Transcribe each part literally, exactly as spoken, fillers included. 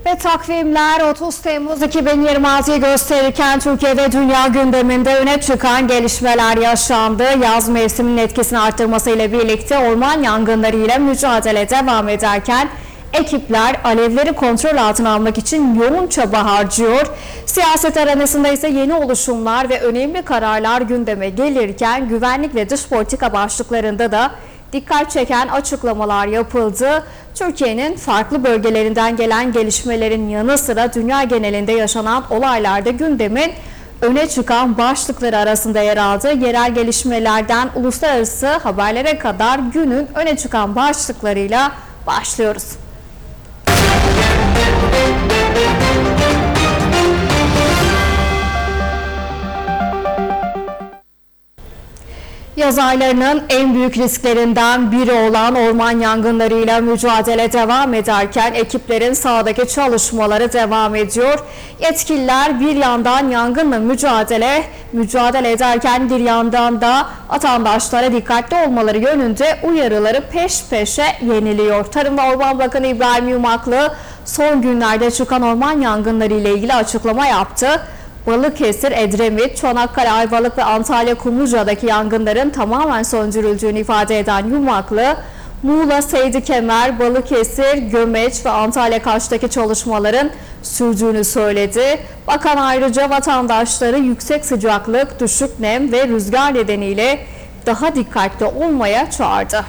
Ve takvimler otuz Temmuz iki bin yirmi altıyı gösterirken Türkiye ve dünya gündeminde öne çıkan gelişmeler yaşandı. Yaz mevsiminin etkisini arttırmasıyla birlikte orman yangınlarıyla mücadele devam ederken ekipler alevleri kontrol altına almak için yoğun çaba harcıyor. Siyaset arenasında ise yeni oluşumlar ve önemli kararlar gündeme gelirken güvenlik ve dış politika başlıklarında da dikkat çeken açıklamalar yapıldı. Türkiye'nin farklı bölgelerinden gelen gelişmelerin yanı sıra dünya genelinde yaşanan olaylarda gündemin öne çıkan başlıkları arasında yer aldı. Yerel gelişmelerden uluslararası haberlere kadar günün öne çıkan başlıklarıyla başlıyoruz. Yaz aylarının en büyük risklerinden biri olan orman yangınlarıyla mücadele devam ederken ekiplerin sahadaki çalışmaları devam ediyor. Yetkililer bir yandan yangınla mücadele mücadele ederken bir yandan da vatandaşlara dikkatli olmaları yönünde uyarıları peş peşe yeniliyor. Tarım ve Orman Bakanı İbrahim Yumaklı son günlerde çıkan orman yangınları ile ilgili açıklama yaptı. Balıkesir, Edremit, Çanakkale, Ayvalık ve Antalya Kumluca'daki yangınların tamamen söndürüldüğünü ifade eden Yumaklı, Muğla, Seydikemer, Balıkesir, Gömeç ve Antalya Kaş'taki çalışmaların sürdüğünü söyledi. Bakan ayrıca vatandaşları yüksek sıcaklık, düşük nem ve rüzgar nedeniyle daha dikkatli olmaya çağırdı.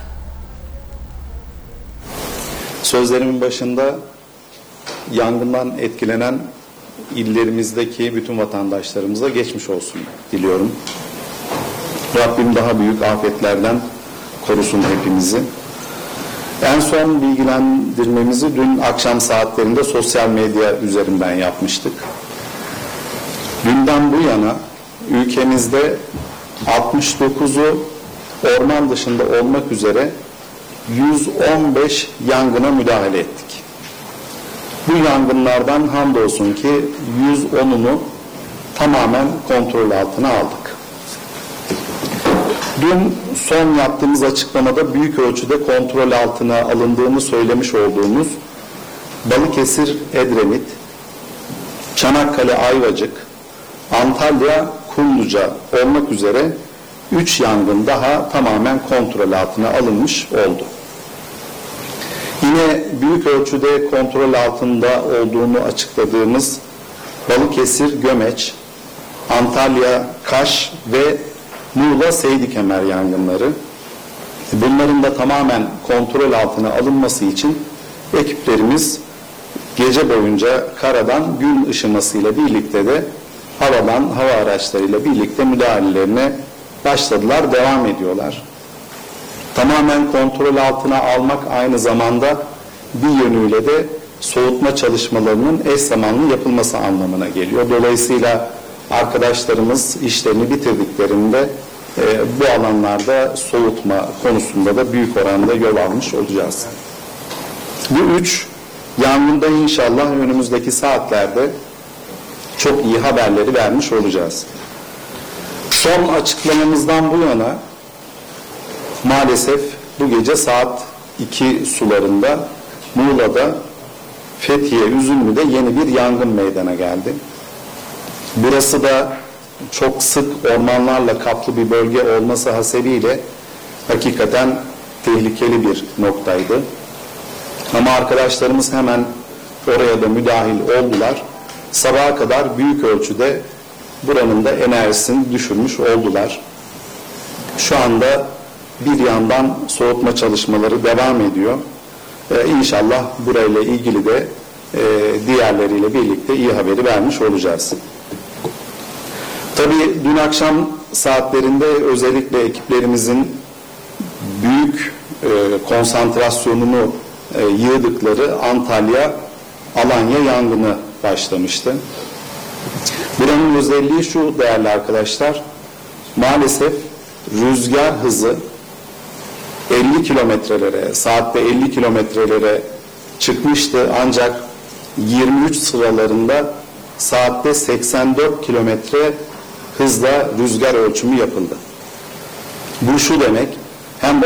Sözlerimin başında yangından etkilenen illerimizdeki bütün vatandaşlarımıza geçmiş olsun diliyorum. Rabbim daha büyük afetlerden korusun hepimizi. En son bilgilendirmemizi dün akşam saatlerinde sosyal medya üzerinden yapmıştık. Dünden bu yana ülkemizde altmış dokuzu orman dışında olmak üzere yüz on beş yangına müdahale ettik. Bu yangınlardan hamdolsun ki yüz onunu tamamen kontrol altına aldık. Dün son yaptığımız açıklamada büyük ölçüde kontrol altına alındığını söylemiş olduğumuz Balıkesir, Edremit, Çanakkale, Ayvacık, Antalya, Kumluca olmak üzere üç yangın daha tamamen kontrol altına alınmış oldu. Yine büyük ölçüde kontrol altında olduğunu açıkladığımız Balıkesir, Gömeç, Antalya, Kaş ve Muğla, Seydikemer yangınları. Bunların da tamamen kontrol altına alınması için ekiplerimiz gece boyunca karadan gün ışımasıyla birlikte de havadan hava araçlarıyla birlikte müdahalelerine başladılar, devam ediyorlar. Tamamen kontrol altına almak aynı zamanda bir yönüyle de soğutma çalışmalarının eş zamanlı yapılması anlamına geliyor. Dolayısıyla arkadaşlarımız işlerini bitirdiklerinde e, bu alanlarda soğutma konusunda da büyük oranda yol almış olacağız. Bu üç yangında inşallah önümüzdeki saatlerde çok iyi haberleri vermiş olacağız. Son açıklamamızdan bu yana maalesef bu gece saat iki sularında Muğla'da Fethiye Üzümlü'de yeni bir yangın meydana geldi. Burası da çok sık ormanlarla kaplı bir bölge olması hasebiyle hakikaten tehlikeli bir noktaydı. Ama arkadaşlarımız hemen oraya da müdahil oldular. Sabaha kadar büyük ölçüde buranın da enerjisini düşürmüş oldular. Şu anda bir yandan soğutma çalışmaları devam ediyor. Ee, İnşallah burayla ilgili de e, diğerleriyle birlikte iyi haberi vermiş olacağız. Tabii dün akşam saatlerinde özellikle ekiplerimizin büyük e, konsantrasyonunu e, yığdıkları Antalya, Alanya yangını başlamıştı. Buranın özelliği şu değerli arkadaşlar, maalesef rüzgar hızı elli kilometrelere, saatte elli kilometrelere çıkmıştı ancak yirmi üç sıralarında saatte seksen dört kilometre hızla rüzgar ölçümü yapıldı. Bu şu demek, hem